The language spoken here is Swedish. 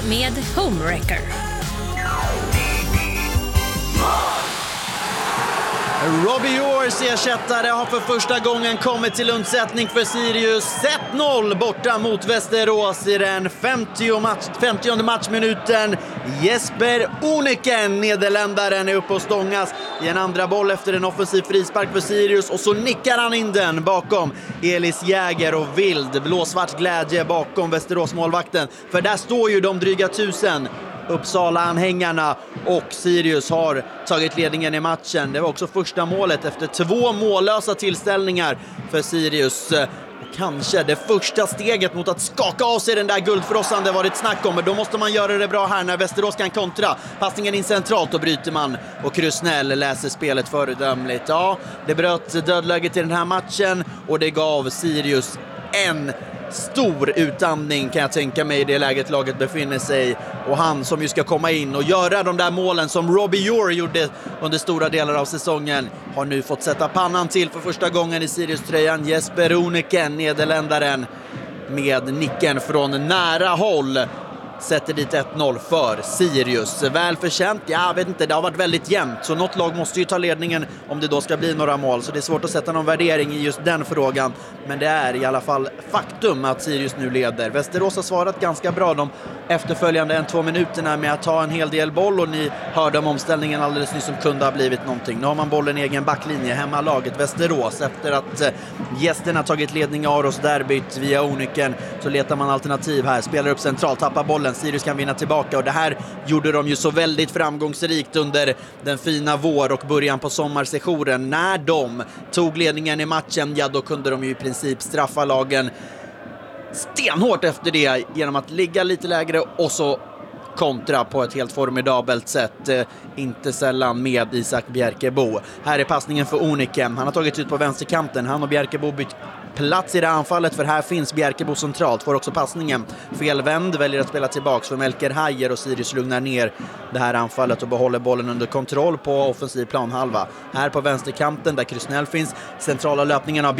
med Homewrecker. Robbie Yours ersättare har för första gången kommit till undsättning för Sirius. 1-0 borta mot Västerås i den 50:e matchminuten. Jesper Oniken, nederländaren, är uppe och stångas i en andra boll efter en offensiv frispark för Sirius. Och så nickar han in den bakom Elis Jäger, och vild blåsvart glädje bakom Västerås målvakten. För där står ju de dryga 1000 Uppsala-anhängarna, och Sirius har tagit ledningen i matchen. Det var också första målet efter 2 mållösa tillställningar för Sirius. Kanske det första steget mot att skaka av sig den där guldfrossan det varit snack om, men då måste man göra det bra här när Västerås kan kontra. Passningen in centralt, och bryter man, och Krusnell läser spelet föredömligt. Ja, det bröt dödläget i den här matchen, och det gav Sirius en stor utandning, kan jag tänka mig, i det läget laget befinner sig. Och han som ju ska komma in och göra de där målen som Robbie Yours gjorde under stora delar av säsongen har nu fått sätta pannan till för första gången i Sirius-tröjan. Jesper Oniken, nederländaren, med nicken från nära håll sätter dit 1-0 för Sirius. Väl förtjänt, jag vet inte, det har varit väldigt jämnt, så något lag måste ju ta ledningen om det då ska bli några mål, så det är svårt att sätta någon värdering i just den frågan, men det är i alla fall faktum att Sirius nu leder. Västerås har svarat ganska bra de efterföljande 1-2 minuterna med att ta en hel del boll, och ni hörde om omställningen alldeles nyss som kunde ha blivit någonting. Nu har man bollen i egen backlinje, hemmalaget Västerås, efter att gästerna tagit ledning i Aros derbyt via Oniken, så letar man alternativ här, spelar upp centralt, tappar bollen, Sirius kan vinna tillbaka, och det här gjorde de ju så väldigt framgångsrikt under den fina vår och början på sommarsessionen. När de tog ledningen i matchen, ja, då kunde de ju i princip straffa lagen stenhårt efter det genom att ligga lite lägre och så kontra på ett helt formidabelt sätt, inte sällan med Isak Bjerkebo. Här är passningen för Oniken, han har tagit ut på vänsterkanten, han och Bjerkebo bytt plats i det anfallet, för här finns Bjerkebo centralt, får också passningen felvänd, väljer att spela tillbaks för Melker Hajer, och Sirius lugnar ner det här anfallet och behåller bollen under kontroll på offensiv planhalva. Här på vänsterkanten där Krusnell finns, centrala löpningen av